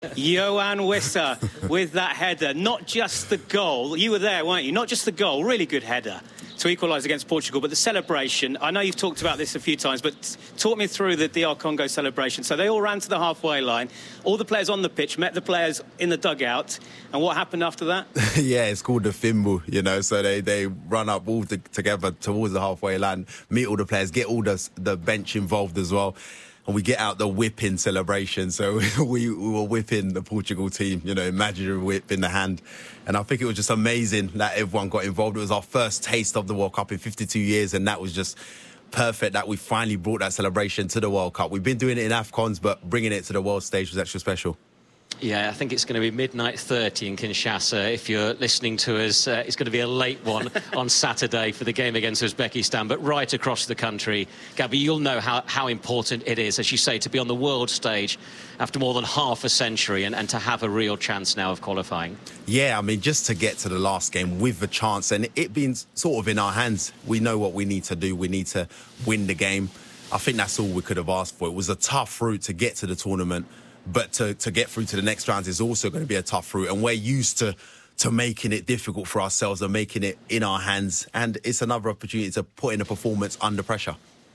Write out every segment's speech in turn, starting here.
Yoane Wissa with that header, not just the goal. You were there, weren't you? Not just the goal, really good header to equalise against Portugal, but the celebration. I know you've talked about this a few times, but talk me through the DR Congo celebration. So they all ran to the halfway line. All the players on the pitch met the players in the dugout. And what happened after that? Yeah, it's called the Fimbu, you know. So they run up all together towards the halfway line, meet all the players, get all the bench involved as well. And we get out the whipping celebration. So we were whipping the Portugal team, you know, imaginary whip in the hand. And I think it was just amazing that everyone got involved. It was our first taste of the World Cup in 52 years. And that was just perfect that we finally brought that celebration to the World Cup. We've been doing it in AFCONs, but bringing it to the world stage was extra special. Yeah, I think it's going to be midnight 30 in Kinshasa. If you're listening to us, it's going to be a late one on Saturday for the game against Uzbekistan. But right across the country, Gabby, you'll know how important it is, as you say, to be on the world stage after more than half a century and to have a real chance now of qualifying. Yeah, I mean, just to get to the last game with a chance and it being sort of in our hands, we know what we need to do. We need to win the game. I think that's all we could have asked for. It was a tough route to get to the tournament. But to get through to the next round is also going to be a tough route. And we're used to making it difficult for ourselves and making it in our hands. And it's another opportunity to put in a performance under pressure.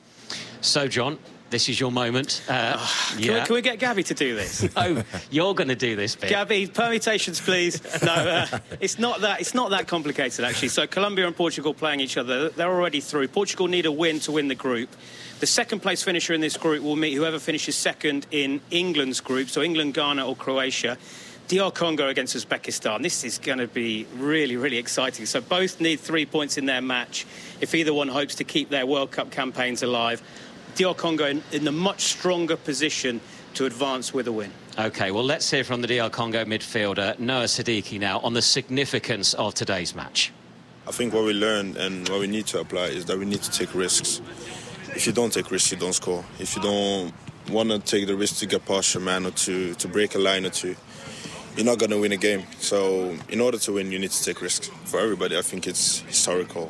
So, John, this is your moment. Can we get Gabby to do this? Oh, you're going to do this bit. Gabby, permutations, please. No, it's not that complicated, actually. So Colombia and Portugal playing each other. They're already through. Portugal need a win to win the group. The second-place finisher in this group will meet whoever finishes second in England's group, so England, Ghana or Croatia. DR Congo against Uzbekistan. This is going to be really, really exciting. So both need 3 points in their match if either one hopes to keep their World Cup campaigns alive. DR Congo in the much stronger position to advance with a win. OK, well, let's hear from the DR Congo midfielder, Noah Sadiki, now, on the significance of today's match. I think what we learned and what we need to apply is that we need to take risks. If you don't take risks, you don't score. If you don't want to take the risk to get past your man or to break a line or two, you're not going to win a game. So in order to win, you need to take risks. For everybody, I think it's historical.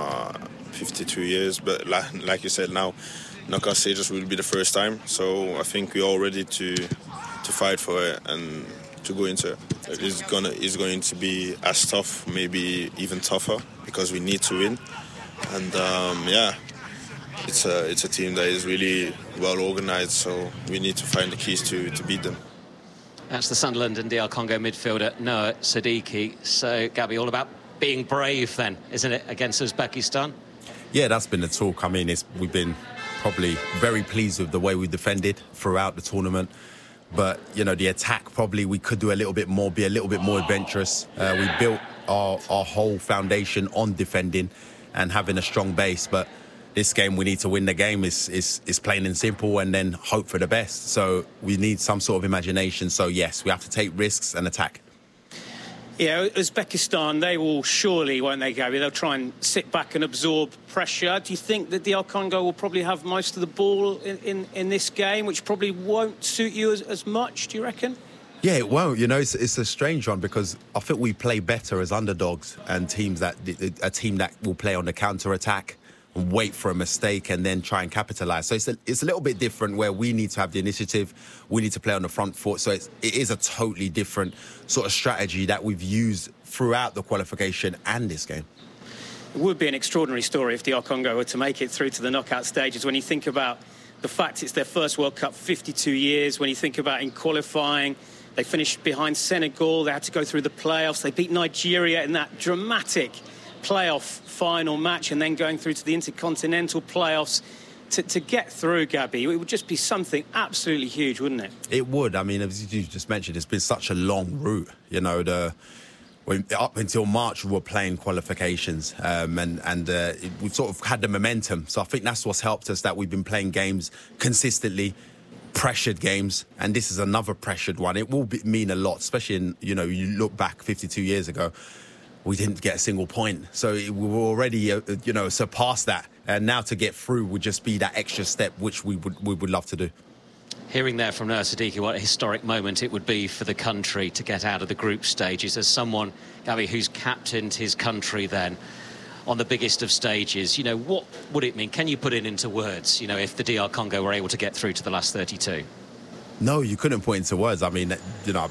52 years, but like you said, now knockout stages will be the first time. So I think we're all ready to fight for it and to go into it. It's going to be as tough, maybe even tougher, because we need to win. And yeah. It's a team that is really well organised, so we need to find the keys to beat them. That's the Sunderland and DR Congo midfielder, Noah Sadiki. So, Gabby, all about being brave then, isn't it, against Uzbekistan? Yeah, that's been the talk. I mean, we've been probably very pleased with the way we defended throughout the tournament. But, you know, the attack, probably we could do a little bit more, be a little bit more adventurous. We built our whole foundation on defending and having a strong base, but this game, we need to win the game. It's plain and simple, and then hope for the best. So we need some sort of imagination. So, yes, we have to take risks and attack. Yeah, Uzbekistan, they will surely, won't they, Gabby? They'll try and sit back and absorb pressure. Do you think that DR Congo will probably have most of the ball in this game, which probably won't suit you as much, do you reckon? Yeah, it won't. You know, it's a strange one because I think we play better as underdogs and a team that will play on the counter-attack and wait for a mistake and then try and capitalise. So it's a little bit different where we need to have the initiative. We need to play on the front foot. So it is a totally different sort of strategy that we've used throughout the qualification and this game. It would be an extraordinary story if DR Congo were to make it through to the knockout stages. When you think about the fact it's their first World Cup 52 years, when you think about in qualifying, they finished behind Senegal, they had to go through the playoffs, they beat Nigeria in that dramatic playoff final match, and then going through to the intercontinental playoffs. To get through, Gabby, it would just be something absolutely huge, wouldn't it? It would. I mean, as you just mentioned, it's been such a long route. You know, up until March we were playing qualifications, and we've sort of had the momentum. So I think that's what's helped us, that we've been playing games consistently, pressured games, and this is another pressured one. It will mean a lot, especially in, you know, you look back 52 years ago. We didn't get a single point. So we were already, surpassed that. And now to get through would just be that extra step, which we would love to do. Hearing there from Noah Sadiki, what a historic moment it would be for the country to get out of the group stages. As someone, Gabby, who's captained his country then on the biggest of stages, you know, what would it mean? Can you put it into words, you know, if the DR Congo were able to get through to the last 32? No, you couldn't put into words. I mean, you know,